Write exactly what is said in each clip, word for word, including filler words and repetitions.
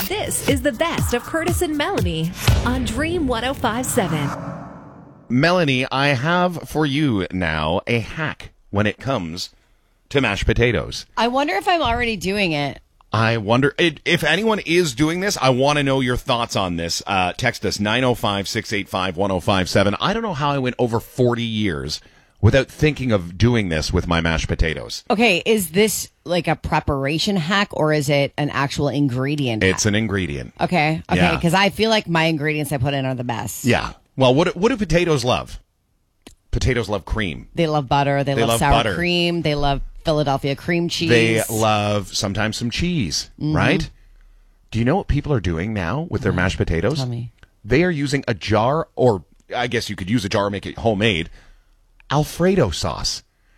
This is the best of Curtis and Melanie on Dream one oh five point seven. Melanie, I have for you now a hack when it comes to mashed potatoes. I wonder if I'm already doing it. I wonder if anyone is doing this. I want to know your thoughts on this. Uh, text us nine oh five, six eight five, one oh five seven. I don't know how I went over forty years without thinking of doing this with my mashed potatoes. Okay, is this like a preparation hack or is it an actual ingredient hack? It's an ingredient. Okay, okay, Yeah. because I feel like my ingredients I put in are the best. Yeah. Well, what what do potatoes love? Potatoes love cream. They love butter. They, They love, love sour butter. cream. They love Philadelphia cream cheese. They love sometimes some cheese, Mm-hmm. right? Do you know what people are doing now with their mashed potatoes? Tell me. They are using a jar, or I guess you could use a jar, make it homemade, Alfredo sauce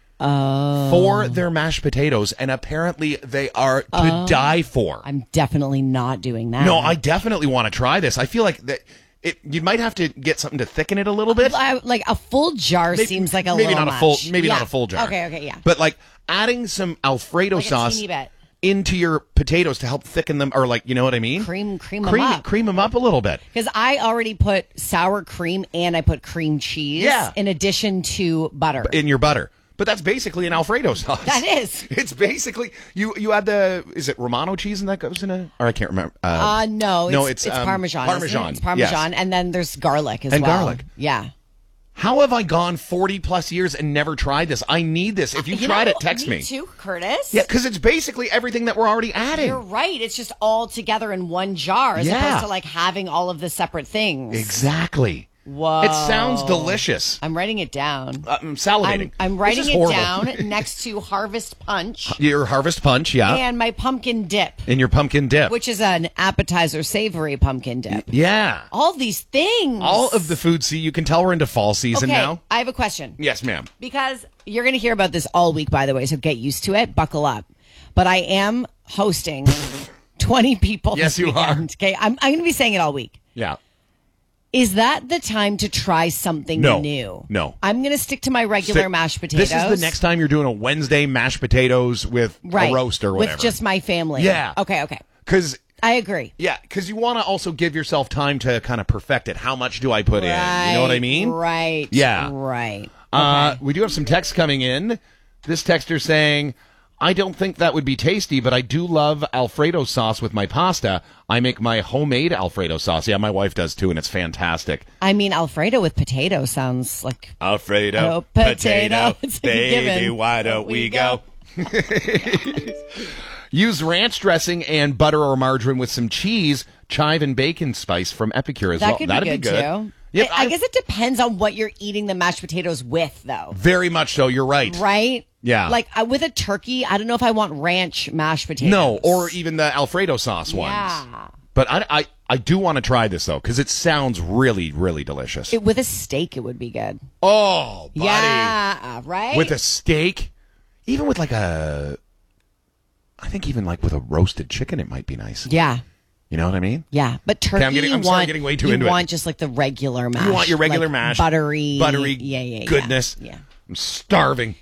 Oh. for their mashed potatoes, and apparently they are to Oh. die for. I'm definitely not doing that. No, I definitely want to try this. I feel like that it, you might have to get something to thicken it a little bit. I, like a full jar Maybe- seems like a maybe little not a much. full, maybe Yeah. not a full jar. Okay, okay, yeah. But like adding some Alfredo Like a sauce teeny bit. into your potatoes to help thicken them, or like, you know what I mean? Cream, cream them cream, up. cream them up a little bit. Because I already put sour cream and I put cream cheese Yeah. in addition to butter. In your butter. But that's basically an Alfredo sauce. That is. It's basically you. You add the is it Romano cheese and that goes in a or I can't remember. Uh, no, no, it's, it's, it's um, Parmesan. isn't it? Parmesan. It's Parmesan, Yes. and then there's garlic as And well. garlic. Yeah. How have I gone forty plus years and never tried this? I need this. If you've You tried know, it, text me. Me too, Curtis. Yeah, because it's basically everything that we're already adding. You're right. It's just all together in one jar as Yeah. opposed to like having all of the separate things. Exactly. Whoa. It sounds delicious. I'm writing it down. Uh, I'm salivating. I'm, I'm This writing is it horrible. down next to Harvest Punch Your Harvest Punch, yeah, and my pumpkin dip, and your pumpkin dip. which is an appetizer savory pumpkin dip. Yeah. All these things. All of the food. See, you can tell we're into fall season Okay, now. I have a question. Yes, ma'am. Because you're going to hear about this all week, by the way, so get used to it. Buckle up. But I am hosting twenty people Yes, this you are. weekend. Okay, I'm, I'm going to be saying it all week. Yeah. Is that the time to try something No. new? No. I'm going to stick to my regular Stick- mashed potatoes. This is the next time you're doing a Wednesday mashed potatoes with right. a roast or whatever. With just my family. Yeah. Okay, okay. Because I agree. yeah, because you want to also give yourself time to kind of perfect it. How much do I put in? You know what I mean? Right. Yeah. Right. Uh, Okay. we do have some texts coming in. This texter saying, I don't think that would be tasty, but I do love Alfredo sauce with my pasta. I make my homemade Alfredo sauce. Yeah, my wife does too, and it's fantastic. I mean, Alfredo with potato sounds like Alfredo, Oh, potato. It's a baby, given. why don't We we go? Use ranch dressing and butter or margarine with some cheese, chive and bacon spice from Epicure as that well. could That'd be good, too. Yep, I, I guess it depends on what you're eating the mashed potatoes with, though. very much so. You're right. Right? Yeah. Like uh, with a turkey, I don't know if I want ranch mashed potatoes. No, or even the Alfredo sauce ones. Yeah. But I, I, I do want to try this, though, because it sounds really, really delicious. It, with a steak, it would be good. oh, buddy. Yeah, right? With a steak, even with like a, I think even like with a roasted chicken, it might be nice. Yeah. You know what I mean? Yeah, but turkey, I'm getting- I'm you sorry, want, getting way too you into it. want just like the regular mash. You want your regular like mash. Buttery. Buttery yeah, yeah, yeah. goodness. Yeah. I'm starving.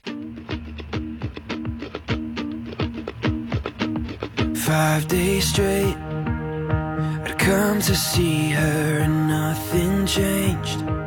Five days straight, I'd come to see her and nothing changed.